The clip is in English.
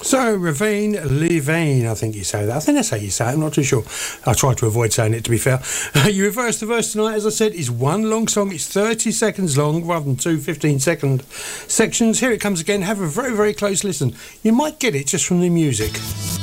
So, Ravine Levine, I think you say that. I think that's how you say it, I'm not too sure. I tried to avoid saying it, to be fair. You reverse the verse tonight, as I said, is one long song. It's 30 seconds long rather than two 15-second sections. Here it comes again. Have a very, very close listen. You might get it just from the music.